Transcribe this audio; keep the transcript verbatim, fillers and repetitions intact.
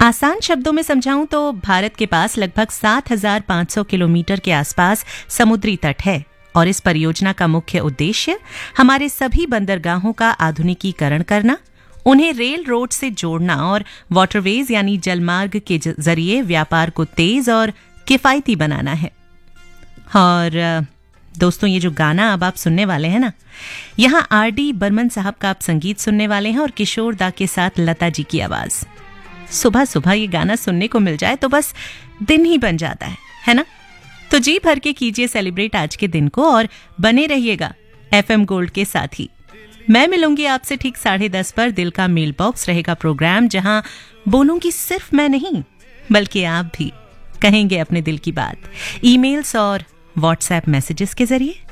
आसान शब्दों में समझाऊं तो भारत के पास लगभग सात हज़ार पाँच सौ किलोमीटर के आसपास समुद्री तट है और इस परियोजना का मुख्य उद्देश्य हमारे सभी बंदरगाहों का आधुनिकीकरण करना, उन्हें रेल रोड से जोड़ना और वाटरवेज यानी जलमार्ग के जरिए व्यापार को तेज और किफायती बनाना है। और दोस्तों, ये जो गाना अब आप सुनने वाले हैं ना, यहाँ आर डी बर्मन साहब का आप संगीत सुनने वाले हैं और किशोर दा के साथ लता जी की आवाज। सुबह सुबह ये गाना सुनने को मिल जाए तो बस दिन ही बन जाता है, है ना? तो जी भर के कीजिए सेलिब्रेट आज के दिन को और बने रहिएगा एफएम गोल्ड के साथ ही। मैं मिलूंगी आपसे ठीक साढ़े दस पर। दिल का मेल बॉक्स रहेगा प्रोग्राम, जहां बोलूंगी सिर्फ मैं नहीं बल्कि आप भी कहेंगे अपने दिल की बात ईमेल्स और व्हाट्सएप मैसेजेस के जरिए।